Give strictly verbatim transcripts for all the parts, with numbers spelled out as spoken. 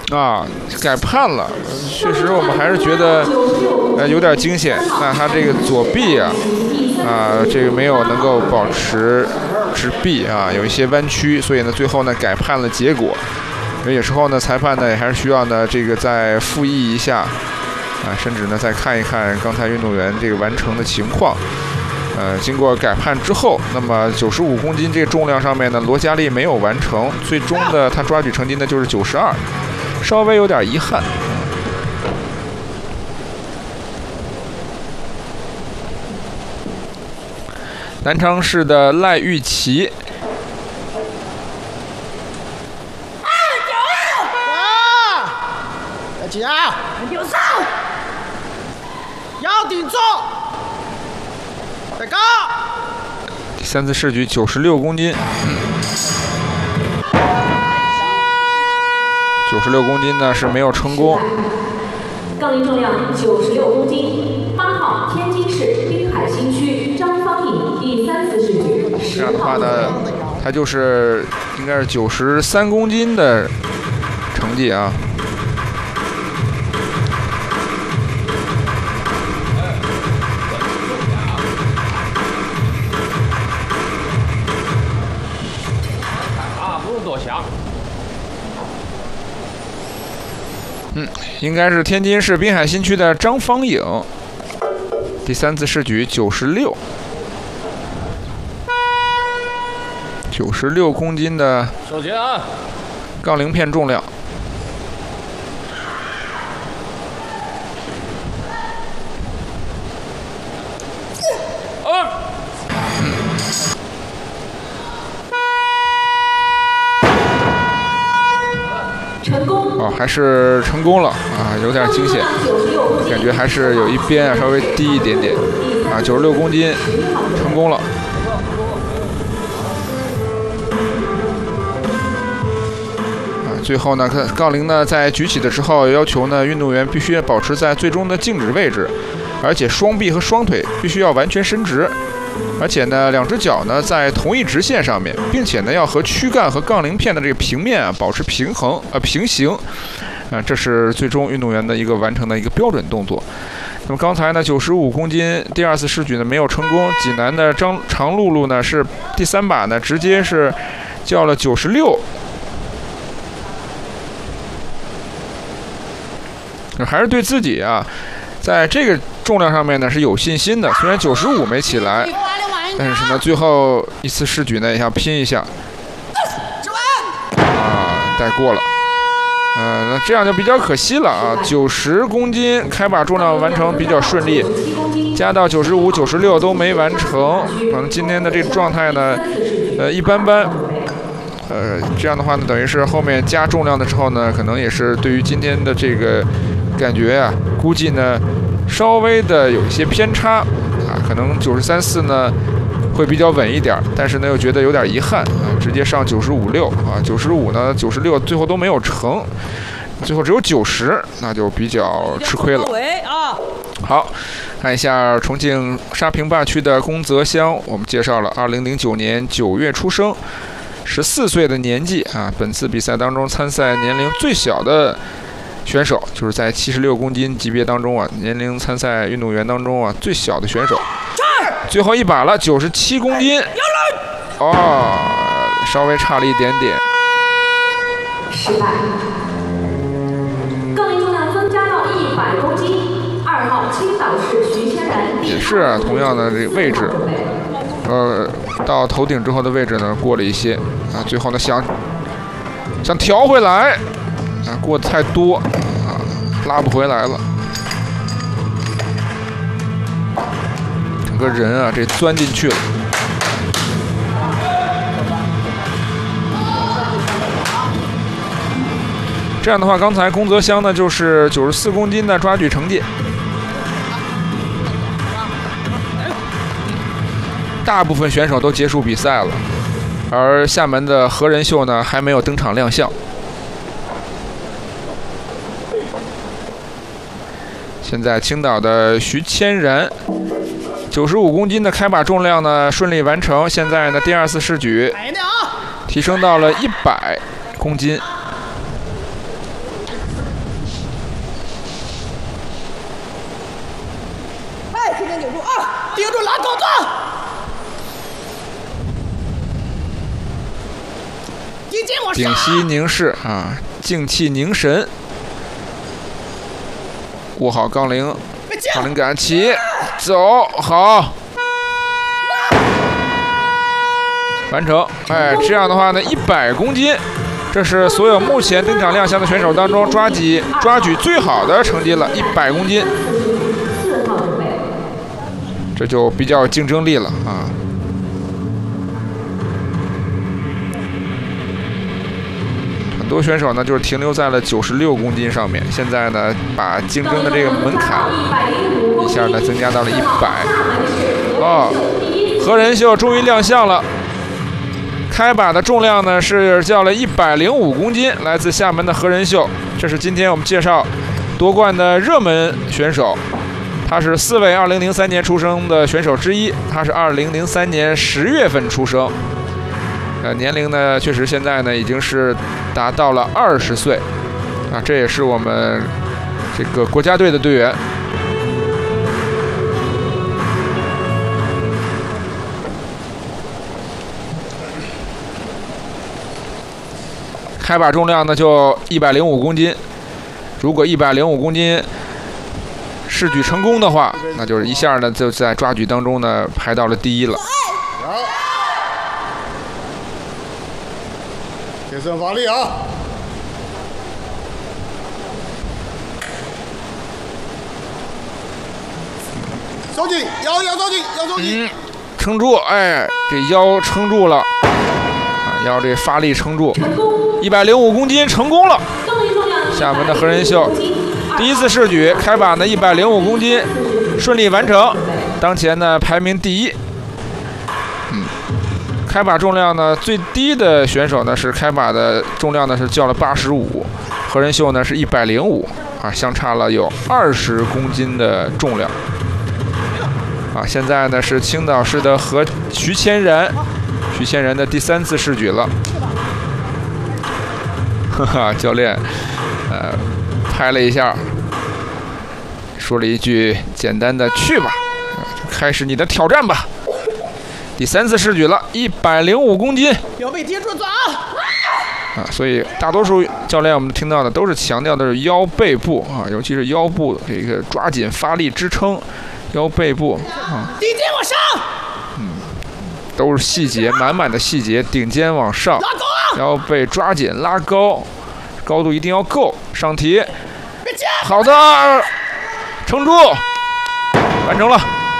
啊，改判了，确实我们还是觉得呃有点惊险。那他这个左臂啊，啊这个没有能够保持直臂啊，有一些弯曲，所以呢最后呢改判了结果。有时候呢裁判呢也还是需要呢这个再复议一下啊，甚至呢再看一看刚才运动员这个完成的情况。呃，经过改判之后，那么九十五公斤这个重量上面呢，罗嘉丽没有完成，最终的他抓举成绩呢就是九十二。稍微有点遗憾。南昌市的赖玉琪， 二九啊，来起啊，有上，腰顶住，再高。 第三次试举九十六公斤。嗯九十六公斤呢是没有成功。 杠铃重量九十六公斤，八号天津市滨海新区张方颖第三次试举。 这样的话呢，他就是应该是九十三公斤的成绩啊。 啊，不用多想。 嗯，应该是天津市滨海新区的张方颖，第三次试举九十六，九十六公斤的手节啊， 杠铃片重量。 嗯。 成功。 哦，还是成功了啊，有点惊险，感觉还是有一边啊稍微低一点点啊，九十六公斤，成功了。啊，最后呢，看杠铃呢在举起的时候，要求呢运动员必须要保持在最终的静止位置，而且双臂和双腿必须要完全伸直。而且呢，两只脚呢在同一直线上面，并且呢要和躯干和杠铃片的这个平面啊保持平衡呃平行，啊、呃，这是最终运动员的一个完成的一个标准动作。那么刚才呢九十五公斤第二次试举呢没有成功，济南的张常露露呢是第三把呢直接是叫了九十六，还是对自己啊在这个重量上面呢是有信心的，虽然九十五没起来。但是呢，最后一次试举呢，也想拼一下，啊，带过了，嗯、呃，那这样就比较可惜了啊。九十公斤开把重量完成比较顺利，加到九十五、九十六都没完成，可能今天的这个状态呢，呃，一般般。呃，这样的话呢，等于是后面加重量的时候呢，可能也是对于今天的这个感觉呀、啊，估计呢稍微的有一些偏差啊，可能九十三四呢。会比较稳一点，但是呢又觉得有点遗憾啊，直接上九十五六啊，九十五呢九十六最后都没有成，最后只有九十，那就比较吃亏了。好，看一下重庆沙坪坝区的龚泽湘，我们介绍了二零零九年九月出生，十四岁的年纪啊，本次比赛当中参赛年龄最小的选手，就是在七十六公斤级别当中啊，年龄参赛运动员当中啊最小的选手。最后一把了，九十七公斤，哦，稍微差了一点点。 失败。杠铃重量增加到一百公斤。二号青岛市徐千然。 也是、啊、同样的这个位置，呃，到头顶之后的位置呢过了一些啊，最后呢想想调回来啊，过得太多啊，拉不回来了。整个人啊，这钻进去了。这样的话，刚才龚泽湘呢就是九十四公斤的抓举成绩，大部分选手都结束比赛了，而厦门的何仁秀呢还没有登场亮相。现在青岛的徐千然。九十五公斤的开把重量呢顺利完成，现在呢第二次试举提升到了一百公斤。 瞬间顶住啊！顶住拉钩子。顶肩往上。 屏息凝视啊，静气凝神，握好杠铃，杠铃杆起，走，好。完成，哎，这样的话呢，一百公斤，这是所有目前登场亮相的选手当中抓举抓举最好的成绩了，一百公斤，这就比较有竞争力了啊。很多选手呢，就是停留在了九十六公斤上面，现在呢，把竞争的这个门槛一下呢增加到了一百。哦，何仁秀终于亮相了。开把的重量呢是叫了一百零五公斤，来自厦门的何仁秀，这是今天我们介绍夺冠的热门选手，他是四位二零零三年出生的选手之一，他是二零零三年十月份出生，呃，年龄呢确实现在呢已经是达到了二十岁，啊，这也是我们这个国家队的队员。开把重量呢就一百零五公斤，如果一百零五公斤试举成功的话，那就是一下呢就在抓举当中呢排到了第一了。 贴身发力啊！收紧，腰要收紧，要收紧。 嗯，撑住，哎，这腰撑住了，啊，要这发力撑住。一百零五公斤成功了。厦门的何仁秀第一次试举开把呢一百零五公斤，顺利完成，当前呢排名第一。嗯，开把重量呢最低的选手呢是开把的重量呢是叫了八十五，何仁秀呢是一百零五，啊，相差了有二十公斤的重量。啊，现在呢是青岛市的何徐千然，徐千然的第三次试举了。哈哈，教练，呃，拍了一下，说了一句简单的“去吧”，开始你的挑战吧。第三次试举了，一百零五公斤。 腰背贴住走。 啊，所以大多数教练我们听到的都是强调的是腰背部啊，尤其是腰部这个抓紧发力支撑，腰背部啊。 顶肩往上。 嗯，都是细节，满满的细节，顶肩往上。 拉高。 腰背抓紧拉高，高度一定要够。上提，好的，撑住，完成了。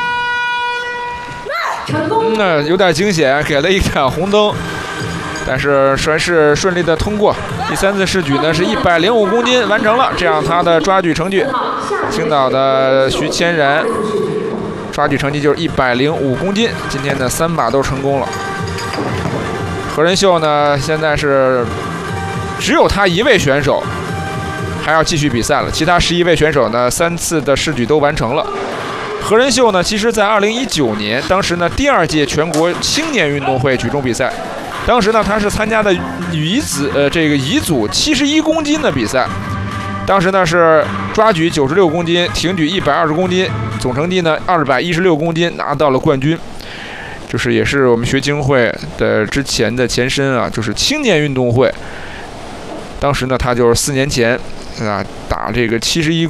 嗯，那有点惊险，给了一盏红灯，但是还是顺利的通过。第三次试举呢是一百零五公斤完成了，这样他的抓举成绩，青岛的徐千然抓举成绩就是一百零五公斤，今天的三把都成功了。何仁秀呢，现在是只有他一位选手还要继续比赛了，其他十一位选手呢，三次的试举都完成了。何仁秀呢，其实在二零一九年，当时呢第二届全国青年运动会举重比赛，当时呢他是参加的女子呃这个乙组七十一公斤的比赛，当时呢是抓举九十六公斤，挺举一百二十公斤，总成绩呢二百一十六公斤，拿到了冠军。就是也是我们学青会的之前的前身啊，就是青年运动会。当时呢，他就是四年前啊打这个七十一